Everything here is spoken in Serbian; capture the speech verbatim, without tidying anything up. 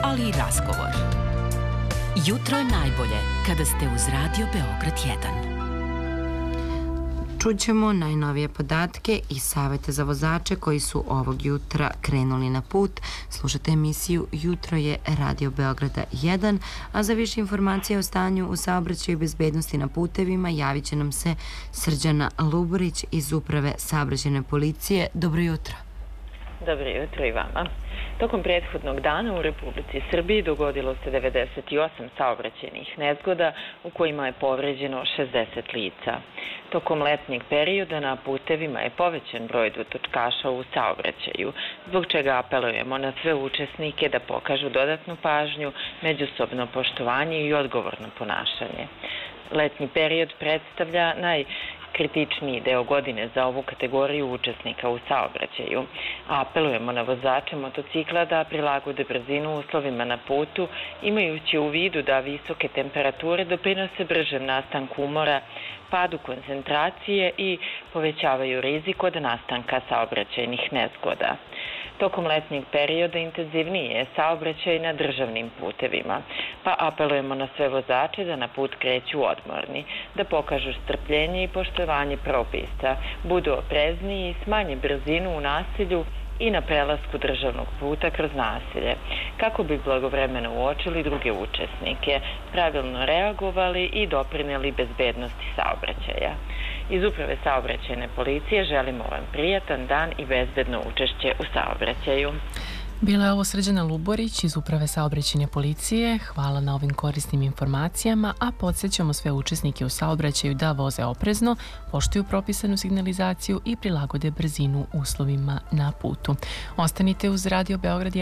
ali i razgovor. Jutro je najbolje kada ste uz Radio Beograd jedan. Čućemo najnovije podatke i savete za vozače koji su ovog jutra krenuli na put. Slušate emisiju Jutro je Radio Beograda jedan, a za više informacije o stanju u saobraćaju i bezbednosti na putevima javit će nam se Srđana Luborić iz Uprave saobraćajne policije. Dobro jutro. Dobro jutro i vama. Tokom prethodnog dana u Republici Srbiji dogodilo se devedeset osam saobraćajnih nezgoda u kojima je povređeno šezdeset lica. Tokom letnjeg perioda na putevima je povećan broj dotočkaša u saobraćaju, zbog čega apelujemo na sve učesnike da pokažu dodatnu pažnju, međusobno poštovanje i odgovorno ponašanje. Letnji period predstavlja najkritičniji deo godine za ovu kategoriju učesnika u saobraćaju. Apelujemo na vozače motocikla da prilagode brzinu uslovima na putu, imajući u vidu da visoke temperature doprinose bržem nastanku umora, padu koncentracije i povećavaju rizik od nastanka saobraćajnih nezgoda. Tokom letnjeg perioda intenzivniji je saobraćaj na državnim putevima, pa apelujemo na sve vozače da na put kreću odmorni, da pokažu strpljenje i poštovanje propisa, budu oprezniji i smanje brzinu u naselju i na prelasku državnog puta kroz naselje, kako bi blagovremeno uočili druge učesnike, pravilno reagovali i doprineli bezbednosti saobraćaja. Iz Uprave saobraćajne policije želimo vam prijatan dan i bezbedno učešće u saobraćaju. Bila je ovo Srđana Luborić iz Uprave saobraćajne policije. Hvala na ovim korisnim informacijama, a podsjećamo sve učesnike u saobraćaju da voze oprezno, poštuju propisanu signalizaciju i prilagode brzinu uslovima na putu. Ostanite uz Radio Beograd